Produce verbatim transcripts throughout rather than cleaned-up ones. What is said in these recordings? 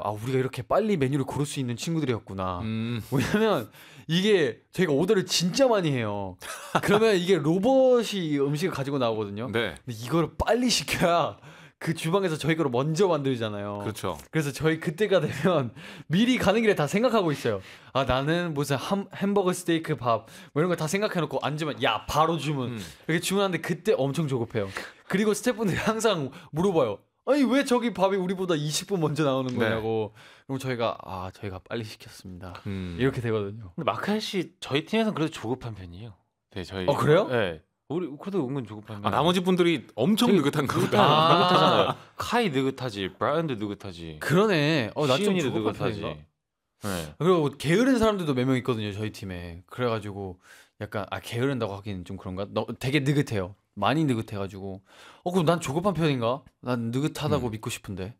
아 우리가 이렇게 빨리 메뉴를 고를 수 있는 친구들이었구나. 음. 왜냐면 이게 저희가 오더를 진짜 많이 해요. 그러면 이게 로봇이 음식을 가지고 나오거든요. 네. 근데 이거를 빨리 시켜야 그 주방에서 저희 거를 먼저 만들잖아요. 그렇죠. 그래서 저희 그때가 되면 미리 가는 길에 다 생각하고 있어요. 아 나는 무슨 ham, 햄버거 스테이크 밥 뭐 이런 거 다 생각해놓고 앉으면 야 바로 주문 음. 이렇게 주문하는데 그때 엄청 조급해요. 그리고 스태프분들이 항상 물어봐요. 아니 왜 저기 밥이 우리보다 이십 분 먼저 나오는 거냐고. 네. 그럼 저희가 아 저희가 빨리 시켰습니다. 음. 이렇게 되거든요. 근데 마카엘 씨 저희 팀에서는 그래도 조급한 편이에요. 네 저희. 어 그래요? 네. 우리 그래도 은근 조급한 편. 아, 나머지 분들이 엄청 느긋한 거보다. 아, 느긋하잖아요. 카이 느긋하지, 브라이언도 느긋하지. 그러네. 어, 나 좀 시윤이도 조급한 느긋하지. 편인가? 네. 그리고 게으른 사람들도 몇 명 있거든요 저희 팀에. 그래가지고 약간 아 게으른다고 하기는 좀 그런가? 너, 되게 느긋해요. 많이 느긋해가지고 어 그럼 난 조급한 편인가? 난 느긋하다고 음. 믿고 싶은데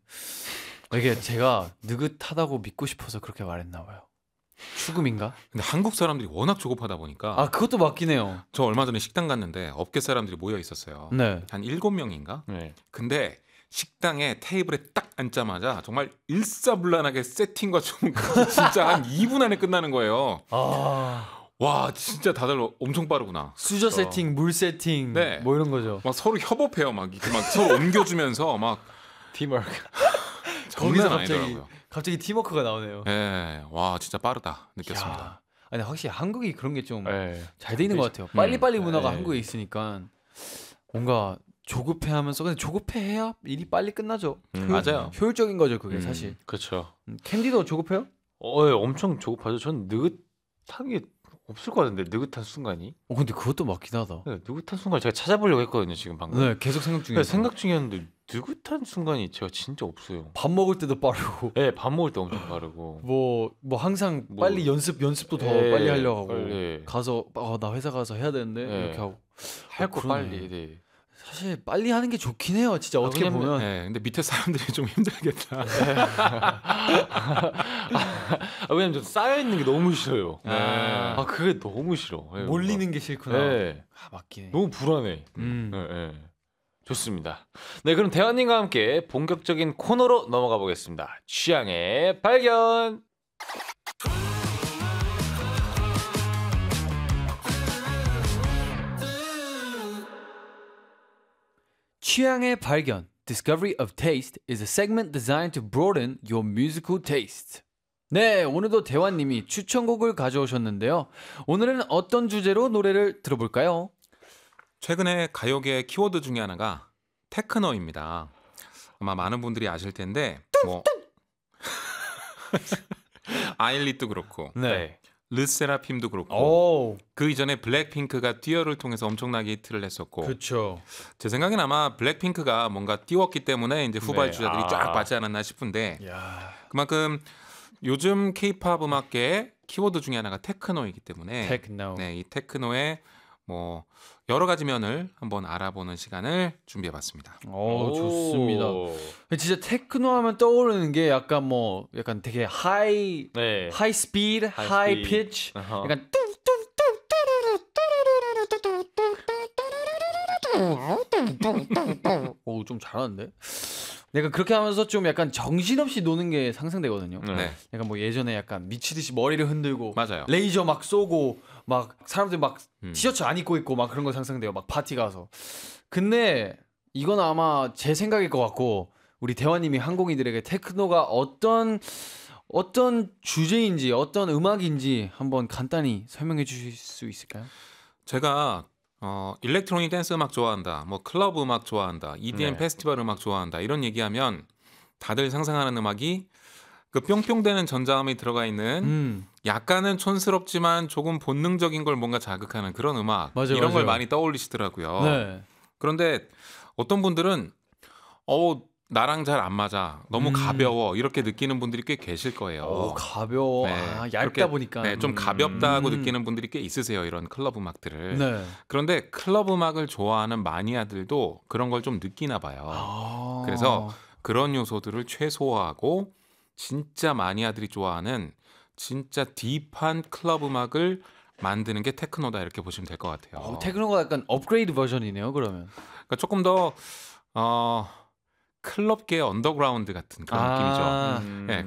이게 제가 느긋하다고 믿고 싶어서 그렇게 말했나 봐요. 추금인가? 근데 한국 사람들이 워낙 조급하다 보니까 아 그것도 맞긴 해요. 저 얼마 전에 식당 갔는데 업계 사람들이 모여 있었어요. 네. 한 일곱 명인가? 네. 근데 식당에 테이블에 딱 앉자마자 정말 일사불란하게 세팅과 주문까지 진짜 한 이 분 안에 끝나는 거예요. 아 와 진짜 다들 엄청 빠르구나. 수저 세팅, 물 세팅, 네. 뭐 이런 거죠. 막 서로 협업해요. 막 이렇게 막 서로 옮겨주면서 막 팀워크. 장난 거기서 갑자기 아니더라고요. 갑자기 팀워크가 나오네요. 예, 와 진짜 빠르다 느꼈습니다. 야, 아니 확실히 한국이 그런 게 좀 잘 돼 네. 있는 것 같아요. 빨리빨리 음. 문화가 네. 한국에 있으니까 뭔가 조급해하면서 근데 조급해야 일이 빨리 끝나죠. 음, 효- 맞아요. 효율적인 거죠 그게 음. 사실. 그렇죠. 음, 캔디도 조급해요? 어, 예, 엄청 조급하죠. 전 느긋한 게 없을 것 같은데 느긋한 순간이. 어 근데 그것도 맞긴 하다. 네, 느긋한 순간 제가 찾아보려고 했거든요 지금 방금. 네 계속 생각 중이에요. 네, 생각 중이었는데 느긋한 순간이 제가 진짜 없어요. 밥 먹을 때도 빠르고 네, 밥 먹을 때 엄청 빠르고. 뭐 뭐 항상 뭐, 빨리 연습 연습도 더 네, 빨리 하려고 하고 빨리. 가서 어, 나 회사 가서 해야 되는데 네. 이렇게 하고 할 거 그러네. 빨리. 네. 사실 빨리 하는 게 좋긴 해요. 진짜 아, 어떻게 왜냐면- 보면 네, 근데 밑에 사람들이 좀 힘들겠다. 아, 왜냐면 저 쌓여 있는 게 너무 싫어요. 네. 아 그게 너무 싫어. 네, 몰리는 게 싫구나. 뭔가. 네, 아 맞긴 해. 너무 불안해. 음. 네, 네. 좋습니다. 네, 그럼 대환님과 함께 본격적인 코너로 넘어가 보겠습니다. 취향의 발견. 취향의 발견 Discovery of Taste is a segment designed to broaden your musical taste. 네, 오늘도 대환님이 추천곡을 가져오셨는데요. 오늘은 어떤 주제로 노래를 들어볼까요? 최근에 가요계 키워드 중에 하나가 테크노입니다. 아마 많은 분들이 아실 텐데 뭐 아일릿도 그렇고 네. 르세라핌도 그렇고 오, 그 이전에 블랙핑크가 듀얼을 통해서 엄청나게 히트를 했었고 그렇죠. 제 생각엔 아마 블랙핑크가 뭔가 띄웠기 때문에 이제 후발주자들이 네. 쫙 아. 받지 않았나 싶은데 야, 그만큼 요즘 케이팝 음악계의 키워드 중에 하나가 테크노이기 때문에 테크노. 네, 이 테크노의 뭐 여러 가지 면을 한번 알아보는 시간을 준비해봤습니다. 오, 좋습니다. 오. 진짜 테크노 하면 떠오르는 게 약간 뭐 약간 되게 하이 네. 하이 스피드, 하이 하이 스피드. 피치, 어허. 약간 오, 좀 잘하는데? 내가 그렇게 하면서 좀 약간 정신없이 노는 게 상상되거든요. 네. 네, 약간 뭐 예전에 약간 미치듯이 머리를 흔들고 맞아요. 레이저 막 쏘고 막 사람들 막 음. 티셔츠 안 입고 있고 막 그런 거 상상돼요. 막 파티 가서. 근데 이건 아마 제 생각일 것 같고 우리 대화님이 항공이들에게 테크노가 어떤 어떤 주제인지 어떤 음악인지 한번 간단히 설명해 주실 수 있을까요? 제가 어, 일렉트로닉 댄스 음악 좋아한다, 뭐 클럽 음악 좋아한다, 이디엠 네. 페스티벌 음악 좋아한다 이런 얘기하면 다들 상상하는 음악이 그 뿅뿅대는 전자음이 들어가 있는 음. 약간은 촌스럽지만 조금 본능적인 걸 뭔가 자극하는 그런 음악 맞아요, 이런 걸 맞아요. 많이 떠올리시더라고요. 네. 그런데 어떤 분들은 어 나랑 잘 안 맞아, 너무 음. 가벼워 이렇게 느끼는 분들이 꽤 계실 거예요. 오, 가벼워. 네, 아, 얇다 그렇게, 보니까. 네, 좀 음. 가볍다고 음. 느끼는 분들이 꽤 있으세요. 이런 클럽 음악들을. 네. 그런데 클럽 음악을 좋아하는 마니아들도 그런 걸 좀 느끼나 봐요. 아. 그래서 그런 요소들을 최소화하고 진짜 마니아들이 좋아하는 진짜 딥한 클럽 음악을 만드는 게 테크노다 이렇게 보시면 될 것 같아요. 어, 테크노가 약간 업그레이드 버전이네요. 그러면. 그러니까 조금 더 어, 클럽계 언더그라운드 같은 그런 느낌이죠. 아. 음. 네,